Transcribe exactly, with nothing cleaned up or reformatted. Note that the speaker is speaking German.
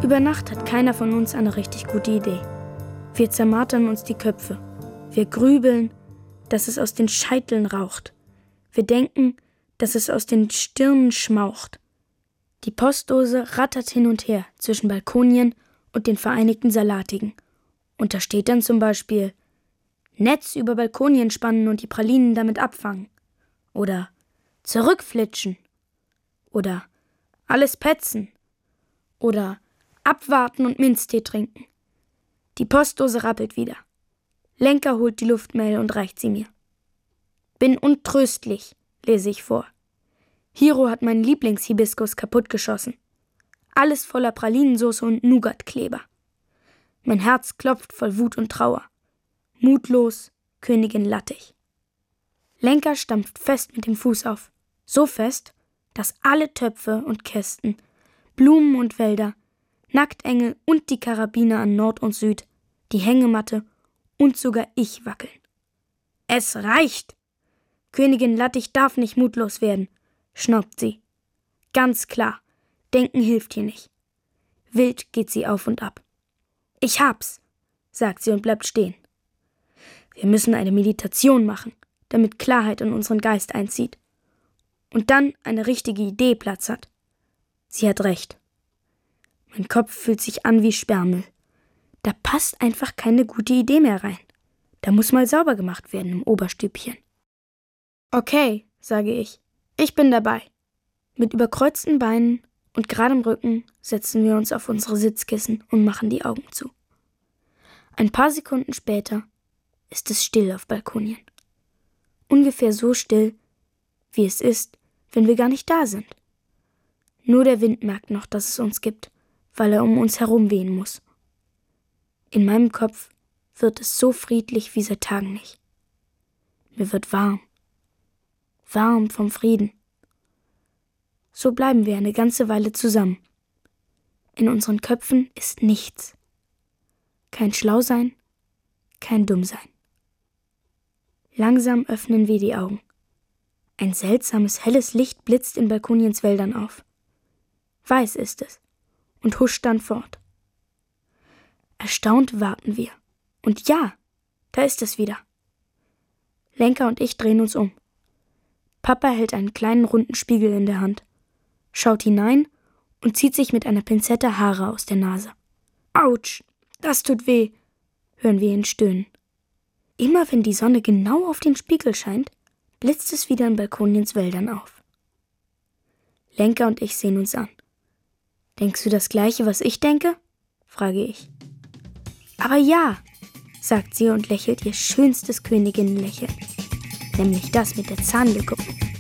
Über Nacht hat keiner von uns eine richtig gute Idee. Wir zermartern uns die Köpfe. Wir grübeln, dass es aus den Scheiteln raucht. Wir denken, dass es aus den Stirnen schmaucht. Die Postdose rattert hin und her zwischen Balkonien und den Vereinigten Salatigen. Und da steht dann zum Beispiel: Netz über Balkonien spannen und die Pralinen damit abfangen. Oder zurückflitschen. Oder alles petzen. Oder abwarten und Minztee trinken. Die Postdose rappelt wieder. Lenker holt die Luftmail und reicht sie mir. Bin untröstlich, lese ich vor. Hiro hat meinen Lieblingshibiskus kaputtgeschossen. Alles voller Pralinensoße und Nougatkleber. Mein Herz klopft voll Wut und Trauer. Mutlos, Königin Lattich. Lenker stampft fest mit dem Fuß auf. So fest, dass alle Töpfe und Kästen, Blumen und Wälder, Nacktengel und die Karabiner an Nord und Süd, die Hängematte und sogar ich wackeln. Es reicht! Königin Lattich darf nicht mutlos werden, schnaubt sie. Ganz klar, denken hilft hier nicht. Wild geht sie auf und ab. Ich hab's, sagt sie und bleibt stehen. Wir müssen eine Meditation machen, damit Klarheit in unseren Geist einzieht. Und dann eine richtige Idee Platz hat. Sie hat recht. Mein Kopf fühlt sich an wie Sperrmüll. Da passt einfach keine gute Idee mehr rein. Da muss mal sauber gemacht werden im Oberstübchen. Okay, sage ich. Ich bin dabei. Mit überkreuzten Beinen und geradem Rücken setzen wir uns auf unsere Sitzkissen und machen die Augen zu. Ein paar Sekunden später ist es still auf Balkonien. Ungefähr so still, wie es ist, wenn wir gar nicht da sind. Nur der Wind merkt noch, dass es uns gibt, weil er um uns herum wehen muss. In meinem Kopf wird es so friedlich wie seit Tagen nicht. Mir wird warm. Warm vom Frieden. So bleiben wir eine ganze Weile zusammen. In unseren Köpfen ist nichts. Kein Schlausein, kein Dummsein. Langsam öffnen wir die Augen. Ein seltsames, helles Licht blitzt in Balkoniens Wäldern auf. Weiß ist es und huscht dann fort. Erstaunt warten wir. Und ja, da ist es wieder. Lenker und ich drehen uns um. Papa hält einen kleinen runden Spiegel in der Hand, schaut hinein und zieht sich mit einer Pinzette Haare aus der Nase. Autsch, das tut weh, hören wir ihn stöhnen. Immer wenn die Sonne genau auf den Spiegel scheint, blitzt es wieder in Balkoniens Wäldern auf. Lenker und ich sehen uns an. Denkst du das Gleiche, was ich denke? Frage ich. Aber ja, sagt sie und lächelt ihr schönstes Königinnenlächeln. Nämlich das mit der Zahnlücke.